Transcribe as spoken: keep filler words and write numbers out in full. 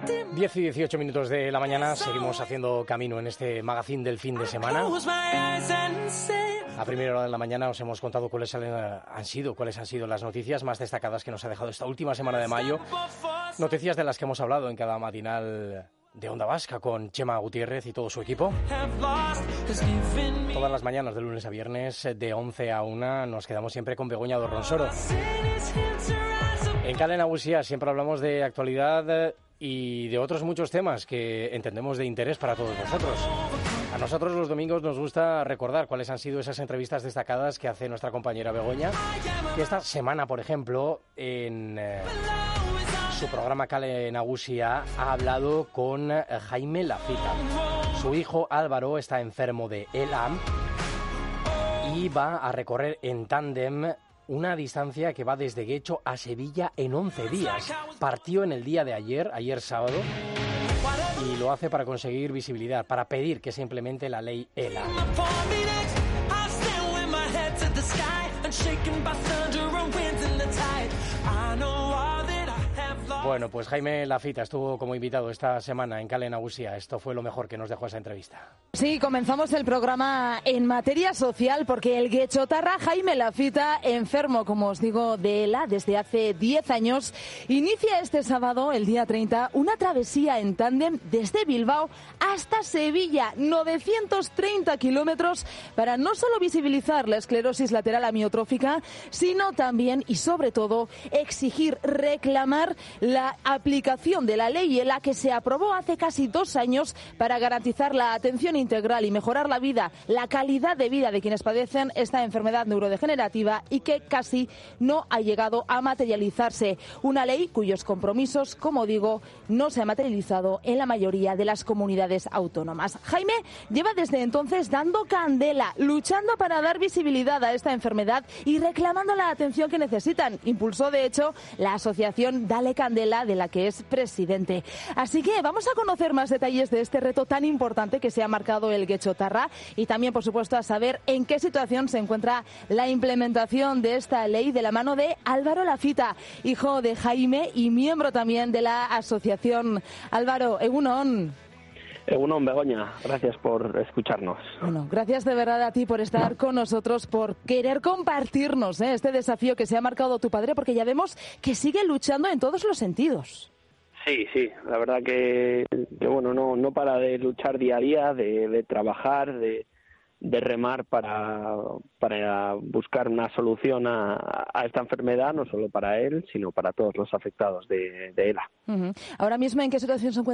diez y dieciocho minutos de la mañana, seguimos haciendo camino en este magazine del fin de semana. A primera hora de la mañana os hemos contado cuáles han sido, cuáles han sido las noticias más destacadas que nos ha dejado esta última semana de mayo. Noticias de las que hemos hablado en cada matinal de Onda Vasca con Chema Gutiérrez y todo su equipo. Todas las mañanas de lunes a viernes de once a una nos quedamos siempre con Begoña Dorronsoro. En Kale Nagusia siempre hablamos de actualidad y de otros muchos temas que entendemos de interés para todos nosotros. A nosotros los domingos nos gusta recordar cuáles han sido esas entrevistas destacadas que hace nuestra compañera Begoña. Y esta semana, por ejemplo, en eh, su programa Kale Nagusia ha hablado con eh, Jaime Lafita. Su hijo Álvaro está enfermo de ELA y va a recorrer en tándem una distancia que va desde Guecho a Sevilla en once días. Partió en el día de ayer, ayer sábado, y lo hace para conseguir visibilidad, para pedir que se implemente la ley ELA. Bueno, pues Jaime Lafita estuvo como invitado esta semana en Kale Nagusia. Esto fue lo mejor que nos dejó esa entrevista. Sí, comenzamos el programa en materia social porque el guechotarra Jaime Lafita, enfermo, como os digo, de ELA desde hace diez años, inicia este sábado, el día treinta, una travesía en tándem desde Bilbao hasta Sevilla, novecientos treinta kilómetros, para no solo visibilizar la esclerosis lateral amiotrófica, sino también y sobre todo exigir, reclamar la aplicación de la ley ELA que se aprobó hace casi dos años para garantizar la atención integral y mejorar la vida, la calidad de vida de quienes padecen esta enfermedad neurodegenerativa y que casi no ha llegado a materializarse. Una ley cuyos compromisos, como digo, no se ha materializado en la mayoría de las comunidades autónomas. Jaime lleva desde entonces dando candela, luchando para dar visibilidad a esta enfermedad y reclamando la atención que necesitan. Impulsó, de hecho, la asociación Dale Candela, de la que es presidente. Así que vamos a conocer más detalles de este reto tan importante que se ha marcado el guechotarra y también, por supuesto, a saber en qué situación se encuentra la implementación de esta ley de la mano de Álvaro Lafita, hijo de Jaime y miembro también de la asociación. Álvaro, egunon. Egunon, Begoña, gracias por escucharnos. Bueno, gracias de verdad a ti por estar con nosotros, por querer compartirnos ¿eh? este desafío que se ha marcado tu padre, porque ya vemos que sigue luchando en todos los sentidos. Sí, sí, la verdad que, que bueno, no no para de luchar día a día, de, de trabajar, de, de remar para, para buscar una solución a, a esta enfermedad, no solo para él, sino para todos los afectados de, de ELA. Uh-huh. Ahora mismo, ¿en qué situación se encuentra